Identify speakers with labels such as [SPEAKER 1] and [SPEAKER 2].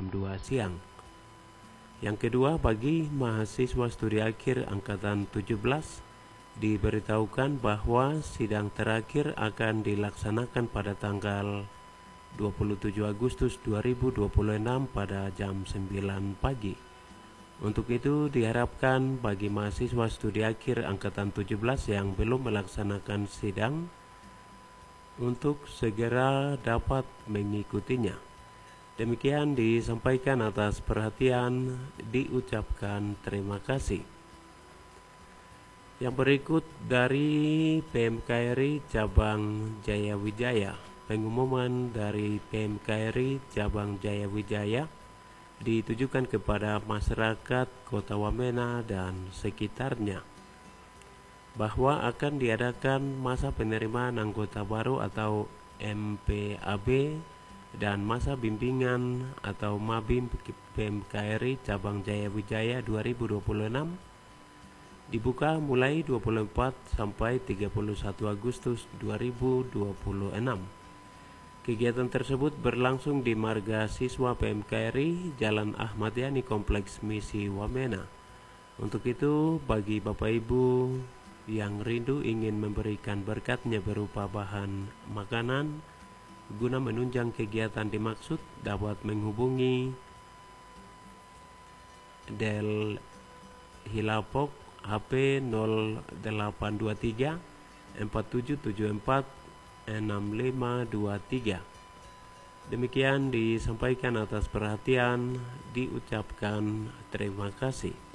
[SPEAKER 1] jam 2 siang. Yang kedua, bagi mahasiswa studi akhir angkatan 17 diberitahukan bahwa sidang terakhir akan dilaksanakan pada tanggal 27 Agustus 2026 pada jam 9 pagi. Untuk itu diharapkan bagi mahasiswa studi akhir angkatan 17 yang belum melaksanakan sidang untuk segera dapat mengikutinya. Demikian disampaikan, atas perhatian diucapkan terima kasih. Yang berikut dari PMKRI Cabang Jayawijaya. Pengumuman dari PMKRI Cabang Jayawijaya ditujukan kepada masyarakat Kota Wamena dan sekitarnya bahwa akan diadakan masa penerimaan anggota baru atau MPAB dan masa bimbingan atau Mabim PMKRI Cabang Jayawijaya 2026 dibuka mulai 24 sampai 31 Agustus 2026. Kegiatan tersebut berlangsung di Marga Siswa PMKRI Jalan Ahmad Yani Kompleks Misi Wamena. Untuk itu, bagi Bapak Ibu yang rindu ingin memberikan berkatnya berupa bahan makanan guna menunjang kegiatan dimaksud, dapat menghubungi Del Hilapok HP 0823 4774 6523. Demikian disampaikan, atas perhatian diucapkan terima kasih.